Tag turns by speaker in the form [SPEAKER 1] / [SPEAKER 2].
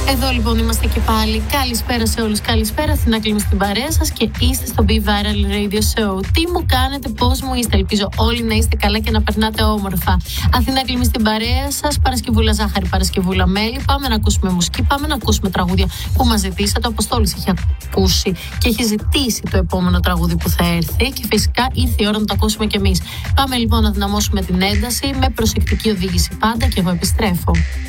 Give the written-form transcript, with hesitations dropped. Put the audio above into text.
[SPEAKER 1] Εδώ λοιπόν είμαστε και πάλι. Καλησπέρα σε όλους, καλησπέρα. Αθηνά Κλίμη στην παρέα σας και είστε στο Be Viral Radio Show. Τι μου κάνετε, πώς μου είστε? Ελπίζω όλοι να είστε καλά και να περνάτε όμορφα. Αθηνά Κλίμη στην παρέα σας. Παρασκευούλα ζάχαρη, Παρασκευούλα μέλι. Πάμε να ακούσουμε μουσική, πάμε να ακούσουμε τραγούδια που μας ζητήσατε. Ο Αποστόλης έχει ακούσει και έχει ζητήσει το επόμενο τραγούδι που θα έρθει. Και φυσικά ήρθε η ώρα να το ακούσουμε κι εμείς. Πάμε λοιπόν να δυναμώσουμε την ένταση με προσεκτική οδήγηση πάντα και εγώ επιστρέφω.